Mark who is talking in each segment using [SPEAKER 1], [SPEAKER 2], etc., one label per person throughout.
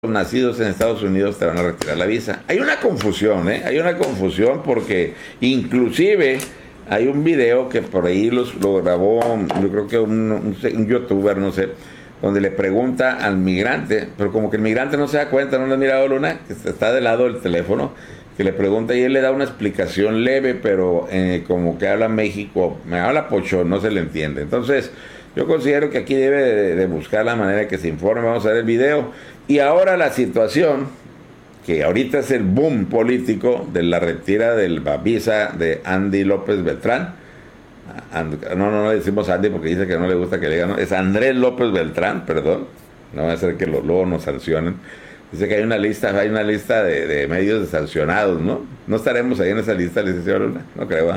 [SPEAKER 1] nacidos en Estados Unidos te van a retirar la visa. Hay una confusión, hay una confusión porque inclusive hay un video que por ahí lo grabó, yo creo que un youtuber, no sé, donde le pregunta al migrante, pero como que el migrante no se da cuenta, ¿no le has mirado, Luna? Que está del lado del teléfono, que le pregunta y él le da una explicación leve, pero como que habla México, me habla pocho, no se le entiende. Entonces, yo considero que aquí debe de buscar la manera de que se informe. Vamos a ver el video. Y ahora la situación, que ahorita es el boom político de la retirada del visa de Andy López Beltrán. No le decimos Andy porque dice que no le gusta que le digan, ¿no? Es Andrés López Beltrán, perdón. No va a ser que luego nos sancionen. Dice que hay una lista de medios sancionados, ¿no? No estaremos ahí en esa lista, licenciado Luna. No creo,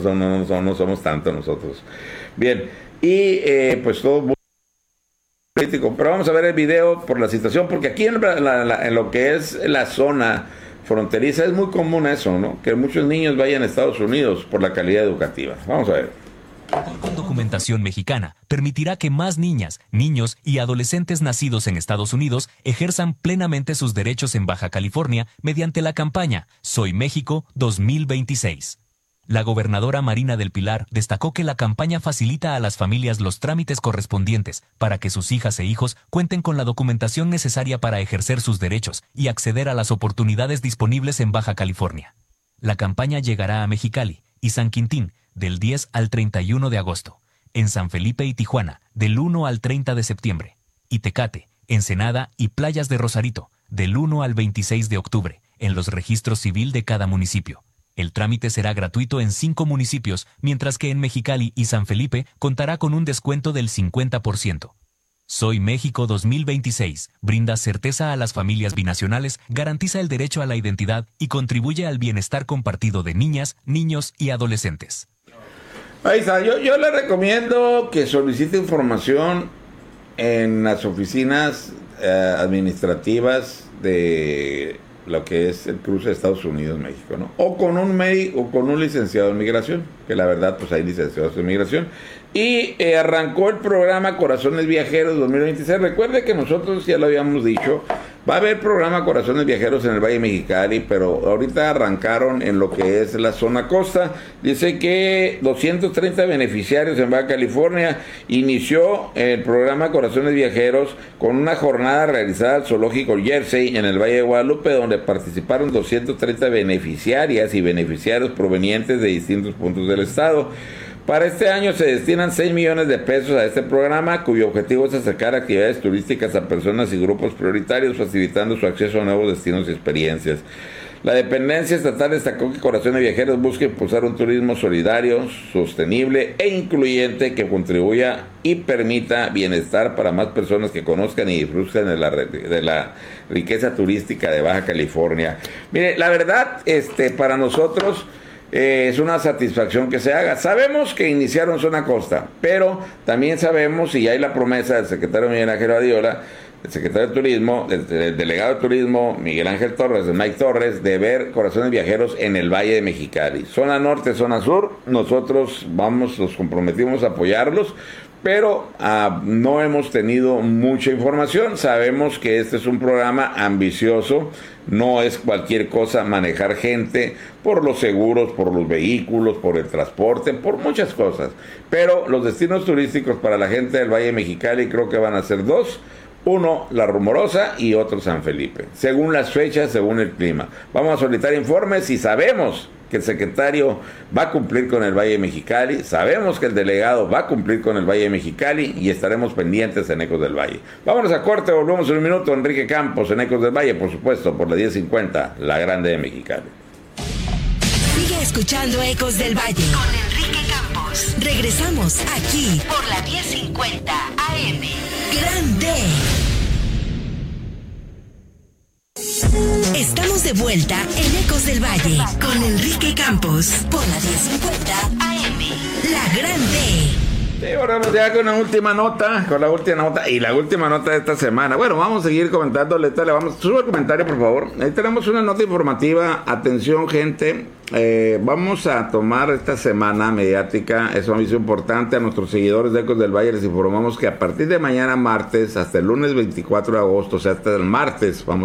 [SPEAKER 1] no somos tanto nosotros. Bien, y pues todo político, pero vamos a ver el video por la situación, porque aquí en lo que es la zona fronteriza es muy común eso, ¿no? Que muchos niños vayan a Estados Unidos por la calidad educativa. Vamos a ver.
[SPEAKER 2] Con documentación mexicana, permitirá que más niñas, niños y adolescentes nacidos en Estados Unidos ejerzan plenamente sus derechos en Baja California mediante la campaña Soy México 2026. La gobernadora Marina del Pilar destacó que la campaña facilita a las familias los trámites correspondientes para que sus hijas e hijos cuenten con la documentación necesaria para ejercer sus derechos y acceder a las oportunidades disponibles en Baja California. La campaña llegará a Mexicali y San Quintín del 10 al 31 de agosto, en San Felipe y Tijuana del 1 al 30 de septiembre, y Tecate, Ensenada y Playas de Rosarito del 1 al 26 de octubre, en los registros civil de cada municipio. El trámite será gratuito en 5 municipios, mientras que en Mexicali y San Felipe contará con un descuento del 50%. Soy México 2026 brinda certeza a las familias binacionales, garantiza el derecho a la identidad y contribuye al bienestar compartido de niñas, niños y adolescentes.
[SPEAKER 1] Ahí está, yo le recomiendo que solicite información en las oficinas administrativas de lo que es el cruce de Estados Unidos-México, ¿no? O con un médico o con un licenciado en migración, que la verdad pues hay licenciados en migración. Y arrancó el programa Corazones Viajeros 2026. Recuerde que nosotros ya lo habíamos dicho, va a haber programa Corazones Viajeros en el Valle Mexicali, pero ahorita arrancaron en lo que es la zona costa. Dice que 230 beneficiarios en Baja California. Inició el programa Corazones Viajeros con una jornada realizada al Zoológico Jersey en el Valle de Guadalupe, donde participaron 230 beneficiarias y beneficiarios provenientes de distintos puntos del estado. Para este año se destinan 6 millones de pesos a este programa, cuyo objetivo es acercar actividades turísticas a personas y grupos prioritarios, facilitando su acceso a nuevos destinos y experiencias. La dependencia estatal destacó que Corazones Viajeros busca impulsar un turismo solidario, sostenible e incluyente que contribuya y permita bienestar para más personas que conozcan y disfruten de la riqueza turística de Baja California. Mire, la verdad, para nosotros es una satisfacción que se haga. Sabemos que iniciaron zona costa, pero también sabemos, y hay la promesa del secretario Miguel Ángel Badiola, el secretario de Turismo, el delegado de Turismo Miguel Ángel Torres, de Mike Torres, de ver Corazones Viajeros en el Valle de Mexicali. Zona norte, zona sur, nosotros nos comprometimos a apoyarlos, pero no hemos tenido mucha información. Sabemos que este es un programa ambicioso, no es cualquier cosa manejar gente por los seguros, por los vehículos, por el transporte, por muchas cosas. Pero los destinos turísticos para la gente del Valle de Mexicali creo que van a ser 2. Uno, La Rumorosa, y otro, San Felipe. Según las fechas, según el clima. Vamos a solicitar informes y sabemos que el secretario va a cumplir con el Valle de Mexicali, sabemos que el delegado va a cumplir con el Valle de Mexicali y estaremos pendientes en Ecos del Valle. Vámonos a corte, volvemos en un minuto. Enrique Campos en Ecos del Valle, por supuesto, por la 1050, la Grande de Mexicali.
[SPEAKER 3] Sigue escuchando Ecos del Valle con Enrique Campos. Regresamos aquí por la 1050 AM. Grande. Estamos de vuelta en Ecos del Valle con Enrique Campos por la 1050 AM. La Grande.
[SPEAKER 1] Sí, ahora vamos ya con la última nota, y la última nota de esta semana. Bueno, vamos a seguir comentándole, sube el comentario, por favor. Ahí tenemos una nota informativa. Atención, gente, vamos a tomar esta semana mediática, eso me hizo importante. A nuestros seguidores de Ecos del Valle les informamos que a partir de mañana martes hasta el lunes 24 de agosto, o sea, hasta el martes, vamos